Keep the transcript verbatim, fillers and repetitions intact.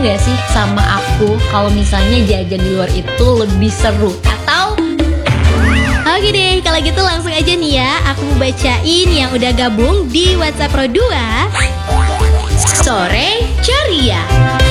gak sih sama aku kalau misalnya jajan di luar itu lebih seru? Atau oke deh, kalau gitu langsung aja nih ya, aku mau bacain yang udah gabung di WhatsApp Pro dua Sore Ceria.